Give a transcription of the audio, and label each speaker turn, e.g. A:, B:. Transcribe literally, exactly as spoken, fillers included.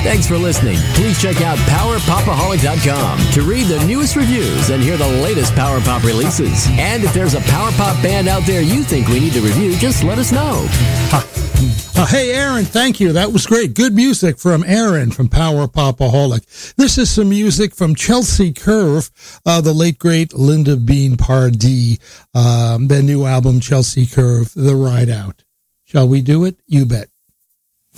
A: Thanks for listening. Please check out power popaholic dot com to read the newest reviews and hear the latest Power Pop releases. And if there's a Power Pop band out there you think we need to review, just let us know.
B: Uh, hey, Aaron, thank you. That was great. Good music from Aaron from Power Popaholic. This is some music from Chelsea Curve, uh, the late, great Linda Bean Pardee, um, their new album, Chelsea Curve, The Ride Out. Shall we do it? You bet.